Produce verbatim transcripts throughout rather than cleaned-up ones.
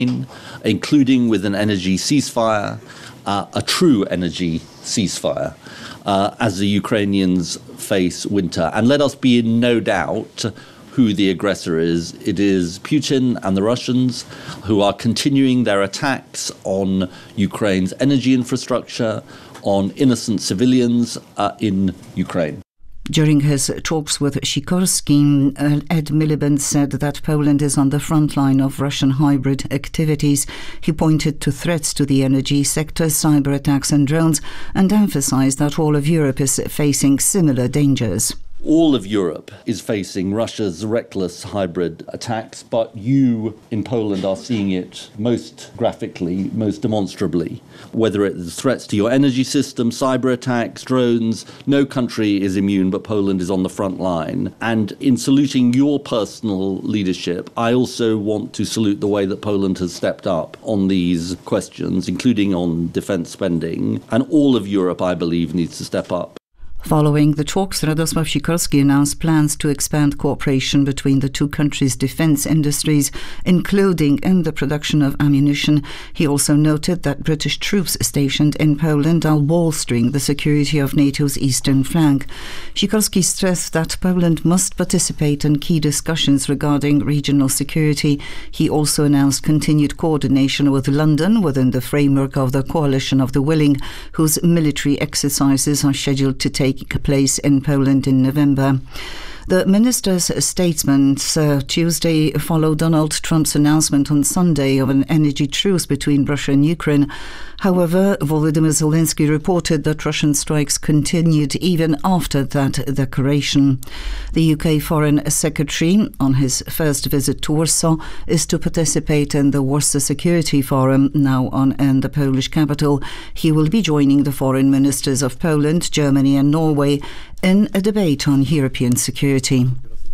including with an energy ceasefire, uh, a true energy ceasefire, uh, as the Ukrainians face winter. And let us be in no doubt who the aggressor is. It is Putin and the Russians, who are continuing their attacks on Ukraine's energy infrastructure, on innocent civilians uh, in Ukraine. During his talks with Sikorski, uh, Ed Miliband said that Poland is on the front line of Russian hybrid activities. He pointed to threats to the energy sector, cyber attacks and drones, and emphasized that all of Europe is facing similar dangers. All of Europe is facing Russia's reckless hybrid attacks, but you in Poland are seeing it most graphically, most demonstrably. Whether it's threats to your energy system, cyber attacks, drones, no country is immune, but Poland is on the front line. And in saluting your personal leadership, I also want to salute the way that Poland has stepped up on these questions, including on defence spending. And all of Europe, I believe, needs to step up. Following the talks, Radosław Sikorski announced plans to expand cooperation between the two countries' defence industries, including in the production of ammunition. He also noted that British troops stationed in Poland are bolstering the security of NATO's eastern flank. Sikorski stressed that Poland must participate in key discussions regarding regional security. He also announced continued coordination with London within the framework of the Coalition of the Willing, whose military exercises are scheduled to take place in Poland in November. The minister's statements uh, Tuesday followed Donald Trump's announcement on Sunday of an energy truce between Russia and Ukraine. However, Volodymyr Zelensky reported that Russian strikes continued even after that declaration. The U K Foreign Secretary, on his first visit to Warsaw, is to participate in the Warsaw Security Forum, now on in the Polish capital. He will be joining the foreign ministers of Poland, Germany and Norway in a debate on European security.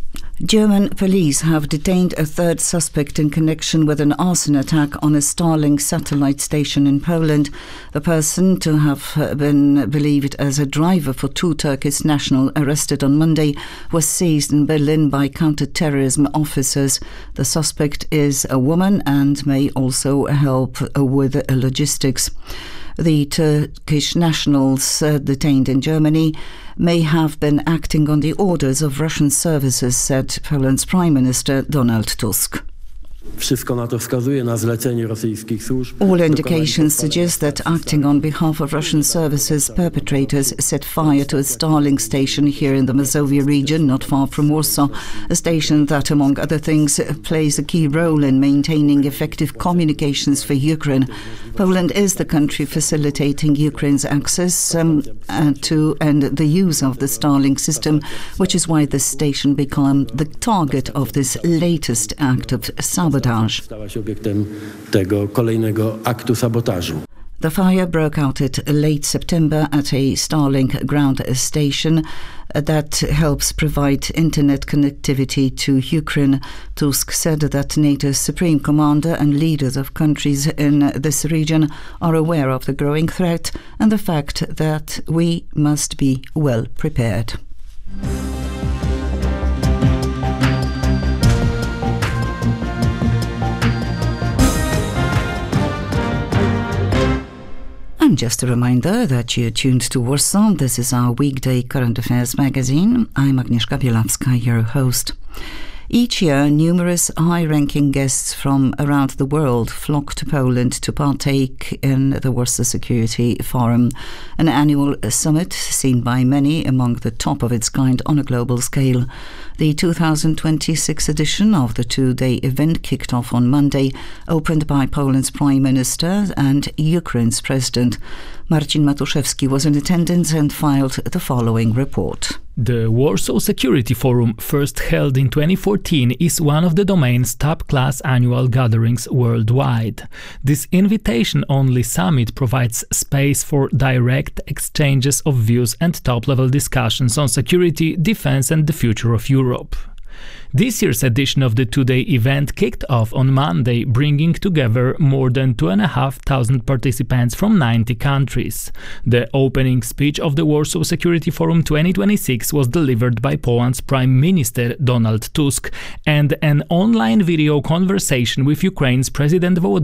German police have detained a third suspect in connection with an arson attack on a Starlink satellite station in Poland. The person, to have been believed as a driver for two Turkish nationals arrested on Monday, was seized in Berlin by counter-terrorism officers. The suspect is a woman and may also help with logistics. The Turkish nationals uh, detained in Germany may have been acting on the orders of Russian services, said Poland's Prime Minister Donald Tusk. All indications suggest that, acting on behalf of Russian services, perpetrators set fire to a Starlink station here in the Mazovia region, not far from Warsaw, a station that, among other things, plays a key role in maintaining effective communications for Ukraine. Poland is the country facilitating Ukraine's access um, uh, to and the use of the Starlink system, which is why the station became the target of this latest act of sabotage. The fire broke out at late September at a Starlink ground station that helps provide internet connectivity to Ukraine. Tusk said that NATO's supreme commander and leaders of countries in this region are aware of the growing threat and the fact that we must be well prepared. And just a reminder that you're tuned to Warsaw. This is our weekday current affairs magazine. I'm Agnieszka Bielawska, your host. Each year, numerous high-ranking guests from around the world flock to Poland to partake in the Warsaw Security Forum, an annual summit seen by many among the top of its kind on a global scale. The two thousand twenty-six edition of the two-day event kicked off on Monday, opened by Poland's Prime Minister and Ukraine's President. Marcin Matuszewski was in attendance and filed the following report. The Warsaw Security Forum, first held in twenty fourteen, is one of the domain's top-class annual gatherings worldwide. This invitation-only summit provides space for direct exchanges of views and top-level discussions on security, defense and the future of Europe. This year's edition of the two-day event kicked off on Monday, bringing together more than two and a half thousand participants from ninety countries. The opening speech of the Warsaw Security Forum twenty twenty-six was delivered by Poland's Prime Minister Donald Tusk, and an online video conversation with Ukraine's President Volodymyr